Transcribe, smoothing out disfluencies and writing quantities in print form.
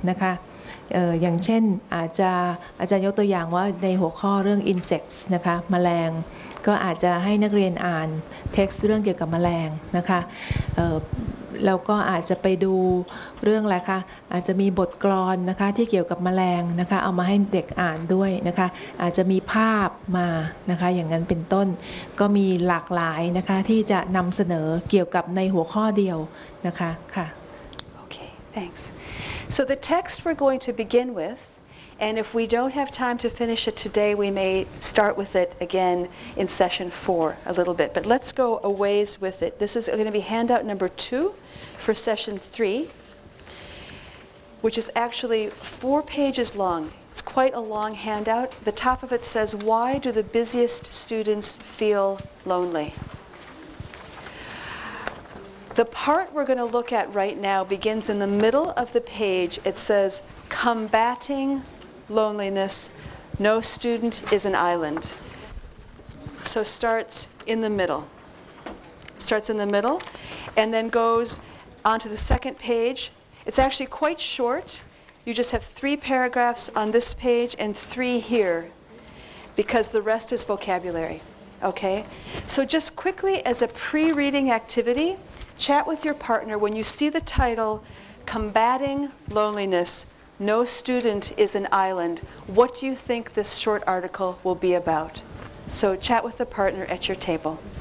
นะคะอย่างเช่นอาจารย์ยกตัวอย่างว่าในหัวข้อเรื่อง insects นะคะแมลงก็อาจจะให้นักเรียนอ่าน text เรื่องเกี่ยวกับแมลงนะคะแล้วก็อาจจะไปดูเรื่องอะไรคะอาจจะมีบทกลอนนะคะที่เกี่ยวกับแมลงนะคะเอามาให้เด็กอ่านด้วยนะคะอาจจะมีภาพมานะคะอย่างนั้นเป็นต้นก็มีหลากหลายนะคะที่จะนำเสนอเกี่ยวกับในหัวข้อเดียวนะคะค่ะ Okay, thanks. So the text we're going to begin with, and if we don't have time to finish it today, we may start with it again in session 4 a little bit. But let's go a ways with it. This is going to be handout number 2 for session 3, which is actually 4 pages long. It's quite a long handout. The top of it says, "Why do the busiest students feel lonely?" The part we're going to look at right now begins in the middle of the page. It says, "Combating loneliness. No student is an island." So starts in the middle. Starts in the middle and then goes onto the second page. It's actually quite short. You just have 3 paragraphs on this page and 3 here because the rest is vocabulary. Okay? So just quickly as a pre-reading activity, chat with your partner when you see the title, "Combating Loneliness, No Student is an Island." What do you think this short article will be about? So chat with the partner at your table.